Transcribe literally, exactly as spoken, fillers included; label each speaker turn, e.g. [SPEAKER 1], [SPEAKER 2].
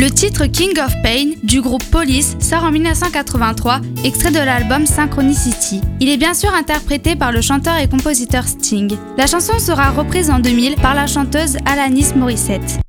[SPEAKER 1] Le titre King of Pain du groupe Police sort en dix-neuf cent quatre-vingt-trois, extrait de l'album Synchronicity. Il est bien sûr interprété par le chanteur et compositeur Sting. La chanson sera reprise en deux mille par la chanteuse Alanis Morissette.